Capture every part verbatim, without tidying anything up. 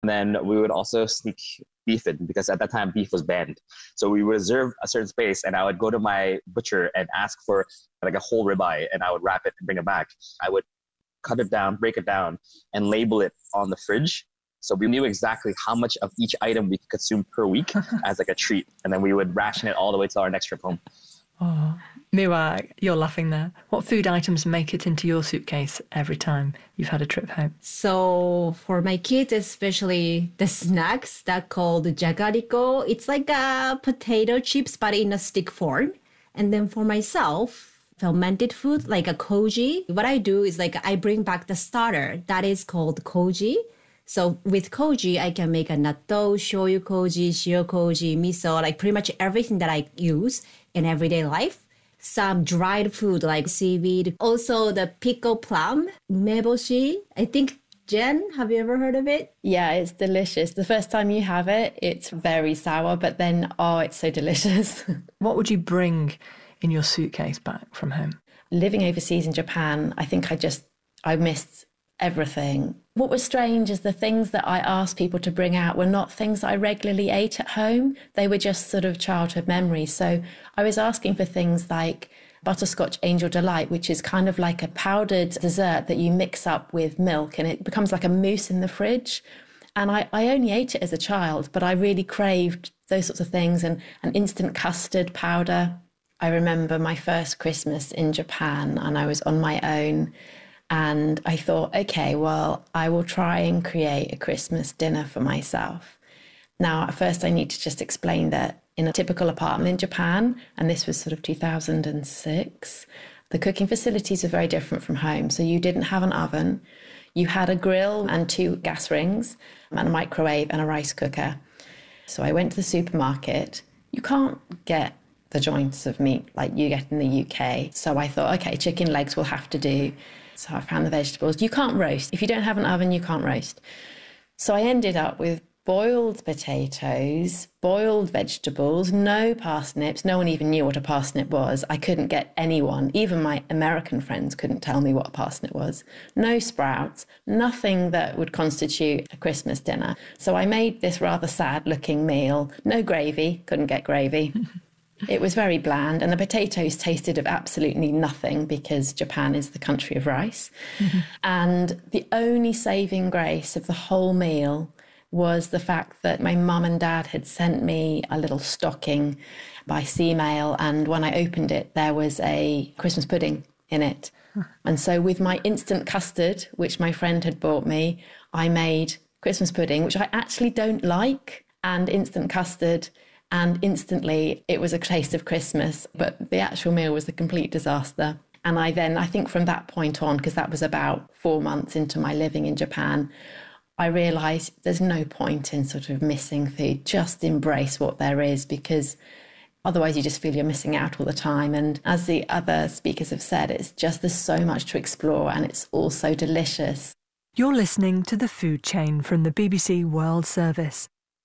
And then we would also sneak beef in because at that time beef was banned. So we would reserve a certain space and I would go to my butcher and ask for like a whole ribeye and I would wrap it and bring it back. I would cut it down, break it down and label it on the fridge. So we knew exactly how much of each item we could consume per week as like a treat. And then we would ration it all the way to our next trip home. Oh, Miwa, you're laughing there. What food items make it into your suitcase every time you've had a trip home? So for my kids, especially the snacks that called jagariko, it's like a potato chips, but in a stick form. And then for myself, fermented food like a koji. What I do is like I bring back the starter that is called koji. So with koji, I can make a natto, shoyu koji, shio koji, miso, like pretty much everything that I use in everyday life. Some dried food like seaweed. Also the pickled plum, umeboshi. I think, Jen, have you ever heard of it? Yeah, it's delicious. The first time you have it, it's very sour, but then, oh, it's so delicious. What would you bring in your suitcase back from home? Living overseas in Japan, I think I just, I missed everything. What was strange is the things that I asked people to bring out were not things that I regularly ate at home. They were just sort of childhood memories. So I was asking for things like butterscotch angel delight, which is kind of like a powdered dessert that you mix up with milk and it becomes like a mousse in the fridge. And I, I only ate it as a child, but I really craved those sorts of things, and an instant custard powder. I remember my first Christmas in Japan and I was on my own. And I thought, okay, well, I will try and create a Christmas dinner for myself. Now, at first, I need to just explain that in a typical apartment in Japan, and this was sort of two thousand six, the cooking facilities are very different from home. So you didn't have an oven. You had a grill and two gas rings and a microwave and a rice cooker. So I went to the supermarket. You can't get the joints of meat like you get in the U K. So I thought, okay, chicken legs will have to do. So I found the vegetables. You can't roast. If you don't have an oven, you can't roast. So I ended up with boiled potatoes, boiled vegetables, no parsnips. No one even knew what a parsnip was. I couldn't get anyone, even my American friends couldn't tell me what a parsnip was. No sprouts, nothing that would constitute a Christmas dinner. So I made this rather sad looking meal. No gravy, couldn't get gravy. It was very bland, and the potatoes tasted of absolutely nothing because Japan is the country of rice. Mm-hmm. And the only saving grace of the whole meal was the fact that my mum and dad had sent me a little stocking by sea mail, and when I opened it, there was a Christmas pudding in it. Huh. And so with my instant custard, which my friend had bought me, I made Christmas pudding, which I actually don't like, and instant custard. And instantly it was a taste of Christmas, but the actual meal was a complete disaster. And I then, I think from that point on, because that was about four months into my living in Japan, I realised there's no point in sort of missing food. Just embrace what there is, because otherwise you just feel you're missing out all the time. And as the other speakers have said, it's just there's so much to explore and it's all so delicious. You're listening to The Food Chain from the B B C World Service.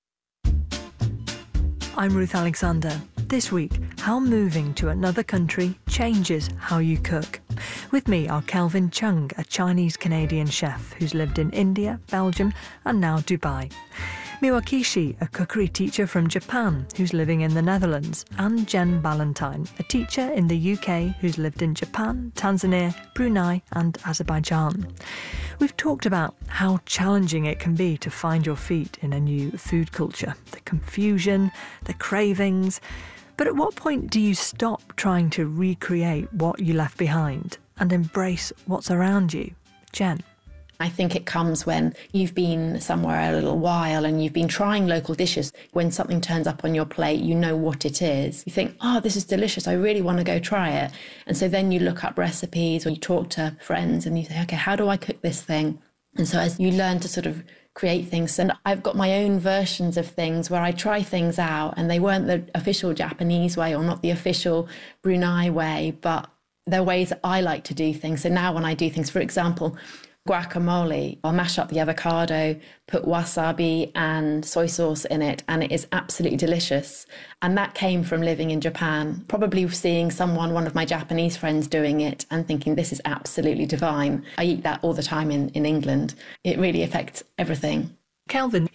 I'm Ruth Alexander. This week, how moving to another country changes how you cook. With me are Kelvin Chung, a Chinese-Canadian chef who's lived in India, Belgium and now Dubai. Miwa Kishi, a cookery teacher from Japan who's living in the Netherlands, and Jen Ballantyne, a teacher in the U K who's lived in Japan, Tanzania, Brunei and Azerbaijan. We've talked about how challenging it can be to find your feet in a new food culture, the confusion, the cravings. But at what point do you stop trying to recreate what you left behind and embrace what's around you? Jen? I think it comes when you've been somewhere a little while and you've been trying local dishes. When something turns up on your plate, you know what it is. You think, oh, this is delicious. I really want to go try it. And so then you look up recipes or you talk to friends and you say, okay, how do I cook this thing? And so as you learn to sort of create things, and I've got my own versions of things where I try things out and they weren't the official Japanese way or not the official Brunei way, but they're ways that I like to do things. So now when I do things, for example, guacamole, I'll mash up the avocado, put wasabi and soy sauce in it, and it is absolutely delicious. And that came from living in Japan, probably seeing someone, one of my Japanese friends doing it and thinking this is absolutely divine. I eat that all the time in, in England. It really affects everything. Kelvin,